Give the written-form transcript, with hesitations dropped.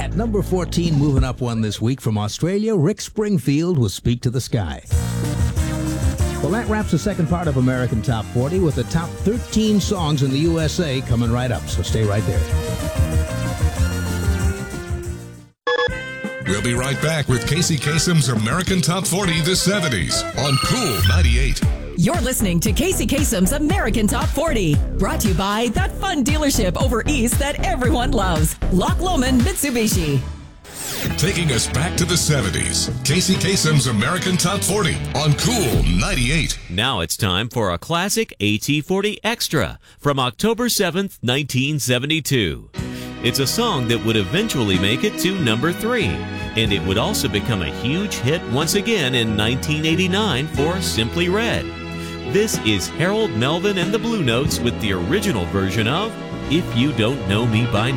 At number 14, moving up one this week from Australia, Rick Springfield with Speak to the Sky. Well, that wraps the second part of American Top 40 with the top 13 songs in the USA coming right up, so stay right there. We'll be right back with Casey Kasem's American Top 40 the 70s on Cool 98. You're listening to Casey Kasem's American Top 40, brought to you by that fun dealership over east that everyone loves, Loch Lomond Mitsubishi. Taking us back to the 70s, Casey Kasem's American Top 40 on Cool 98. Now it's time for a classic AT40 Extra from October 7th, 1972. It's a song that would eventually make it to number 3, and it would also become a huge hit once again in 1989 for Simply Red. This is Harold Melvin and the Blue Notes with the original version of If You Don't Know Me By Now.